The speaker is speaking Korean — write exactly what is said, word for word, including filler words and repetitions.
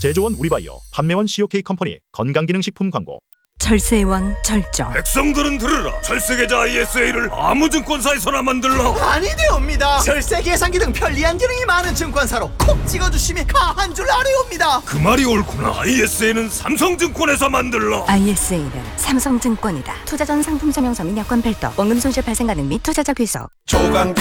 제조원 우리바이오, 판매원 씨오케이 컴퍼니, 건강기능식품 광고. 철새의 왕 절정. 백성들은 들으라. 철새계좌 아이에스에이를 아무 증권사에서나 만들라. 아니되옵니다. 절세 계산기 등 편리한 기능이 많은 증권사로 콕 찍어주시면 가한 줄 아뢰옵니다. 그 말이 옳구나. 아이에스에이는 삼성증권에서 만들라. 아이에스에이는 삼성증권이다. 투자 전 상품 설명서 및 여건 별도, 원금 손실 발생 가능 및 투자자 귀속. 조강기